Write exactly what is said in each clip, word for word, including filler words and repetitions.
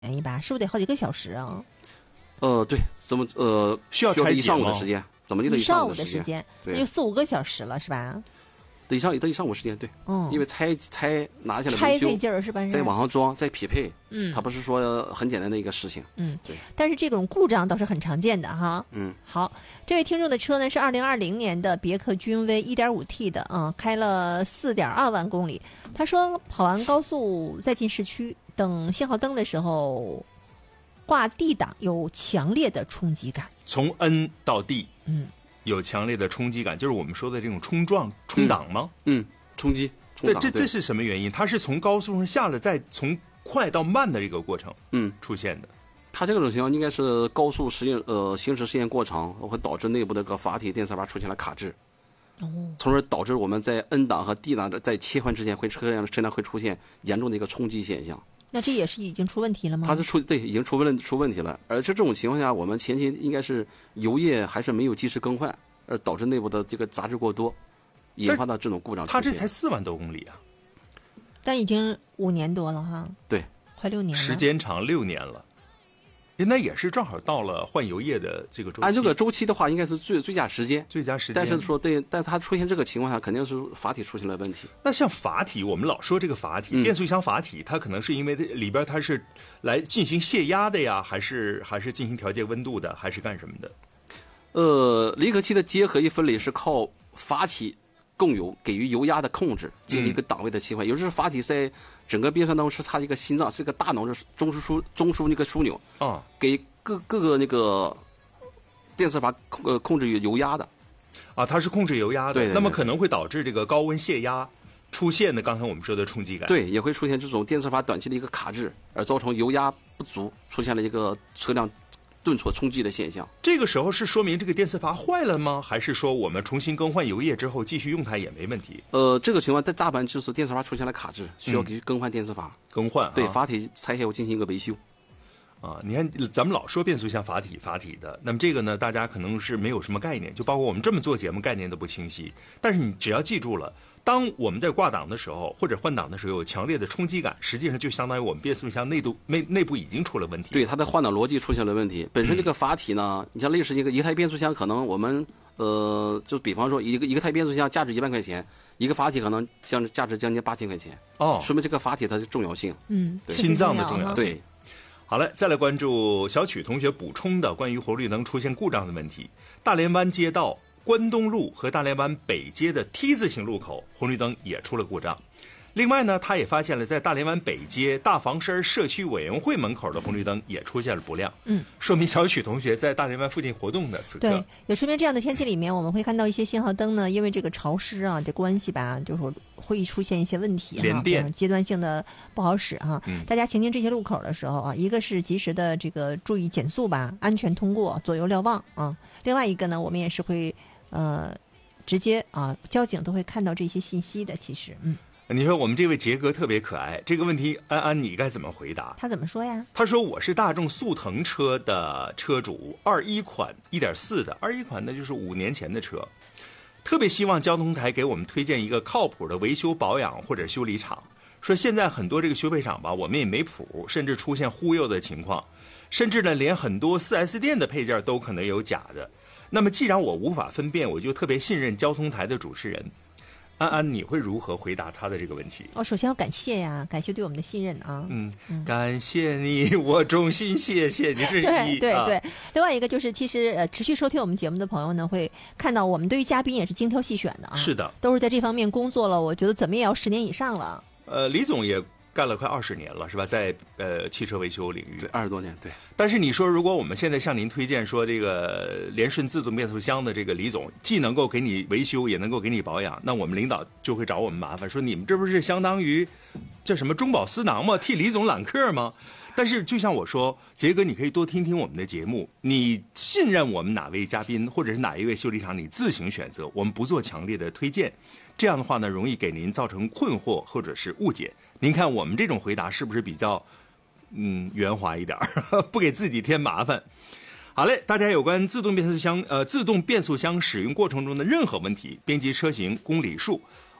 宜吧？是不是得好几个小时啊？ 呃，对，怎么呃需要拆一上午的时间，怎么就得一上午的的时间， 对， 那就四五个小时了，是吧？ 得一上得一上午时间，对， 嗯， 因为拆拆拿下来拆费劲儿是吧？ 再往上装，再匹配， 嗯， 它不是说很简单的一个事情， 嗯， 对。 但是这种故障倒是很常见的哈， 嗯， 好，这位听众的车呢是二零二零年的别克君威 一点五 T 的，嗯，开了四点二万公里。他说跑完高速再进市区，等信号灯的时候，挂 D 档有强烈的冲击感， 从 N 到 D， 嗯。 有强烈的冲击感，就是我们说的这种冲撞、冲挡吗？ 嗯，嗯冲击。 对，这这是什么原因？它是从高速上下来，再从快到慢的这个过程，嗯，出现的。 它这种情况应该是高速实验呃行驶实验过程会导致内部的个阀体电磁阀出现了卡滞，哦，从而导致我们在 N 档和 D 档在切换之间会车辆车辆会出现严重的一个冲击现象。 那这也是已经出问题了吗？ 它是出对已经出问出问题了，而这种情况下，我们前期应该是油液还是没有及时更换，而导致内部的这个杂质过多，引发到这种故障出现。 它这才四万多公里啊， 但已经五年多了哈。 对， 快六年了， 时间长六年了。那也是正好到了换油液的这个周期。 按这个周期的话，应该是最最佳时间。 最佳时间。 但是说对，但它出现这个情况下，肯定是阀体出现了问题。 那像阀体，我们老说这个阀体， 嗯、 变速箱阀体，它可能是因为里边它是来进行泄压的呀，还是还是进行调节温度的，还是干什么的？ 呃，离合器的结合一分离是靠阀体供油给予油压的控制，进行一个档位的切换。嗯、有时候阀体在整个变速箱当中是它一个心脏，是一个大脑的中枢中枢那个枢纽啊， 给各各个那个电磁阀呃控制油压的啊，它是控制油压的， 对对对， 那么可能会导致这个高温泄压出现的刚才我们说的冲击感， 对，也会出现这种电磁阀短期的一个卡滞，而造成油压不足，出现了一个车辆顿挫冲击的现象。 这个时候是说明这个电磁阀坏了吗？还是说我们重新更换油液之后继续用它也没问题？ 呃，这个情况在大半就是电磁阀出现了卡滞，需要给更换电磁阀， 嗯、更换对阀体拆下后进行一个维修。 啊，你看，咱们老说变速箱阀体阀体的，那么这个呢，大家可能是没有什么概念，就包括我们这么做节目，概念都不清晰。但是你只要记住了，当我们在挂档的时候或者换挡的时候有强烈的冲击感，实际上就相当于我们变速箱内部内内部已经出了问题。 对，它的换挡逻辑出现了问题。本身这个阀体呢，嗯、你像类似一个一台变速箱，可能我们呃，就比方说一个一个台变速箱价值一万块钱，一个阀体可能像价值将近八千块钱。哦，说明这个阀体它的重要性。 嗯， 心脏的重要性。 对。 好了，再来关注小曲同学补充的关于红绿灯出现故障的问题。大连湾街道关东路和大连湾北街的 T 字形路口红绿灯也出了故障。另外呢，他也发现了在大连湾北街大房身社区委员会门口的红绿灯也出现了不亮。嗯，说明小曲同学在大连湾附近活动的此刻。 对，也说明这样的天气里面，我们会看到一些信号灯呢，因为这个潮湿啊的关系吧，就是会出现一些问题哈， 连电阶段性的不好使哈。嗯、大家行经这些路口的时候啊，一个是及时的这个注意减速吧，安全通过，左右瞭望啊。另外一个呢，我们也是会呃直接啊，交警都会看到这些信息的。其实，嗯。 你说我们这位杰哥特别可爱，这个问题安安你该怎么回答？ 他怎么说呀？ 他说我是大众速腾车的车主，二一款 一点四 的，二一款那就是五年前的车，特别希望交通台给我们推荐一个靠谱的维修保养或者修理厂。说现在很多这个修配厂吧，我们也没谱，甚至出现忽悠的情况，甚至呢连很多 四 S 店的配件都可能有假的。那么既然我无法分辨，我就特别信任交通台的主持人。安安，你会如何回答他的这个问题？ 哦，首先要感谢呀，感谢对我们的信任啊。 嗯，嗯感谢你，我衷心谢谢你。是对对对、 啊。 另外一个就是，其实呃，持续收听我们节目的朋友呢，会看到我们对于嘉宾也是精挑细选的啊。 是的， 都是在这方面工作了，我觉得怎么也要十年以上了。 呃，李总也干了快二十年了，是吧？在呃汽车维修领域， 对，二十多年，对。 但是你说，如果我们现在向您推荐说这个联顺自动变速箱的这个李总，既能够给你维修，也能够给你保养，那我们领导就会找我们麻烦，说你们这不是相当于叫什么中饱私囊吗？替李总揽客吗？但是就像我说，杰哥，你可以多听听我们的节目，你信任我们哪位嘉宾或者是哪一位修理厂，你自行选择，我们不做强烈的推荐。这样的话呢，容易给您造成困惑或者是误解。您看我们这种回答是不是比较嗯圆滑一点，不给自己添麻烦？好嘞，大家有关自动变速箱呃自动变速箱使用过程中的任何问题，编辑车型、公里数，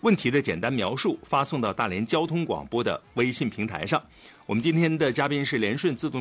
问题的简单描述发送到大连交通广播的微信平台上。我们今天的嘉宾是联顺自动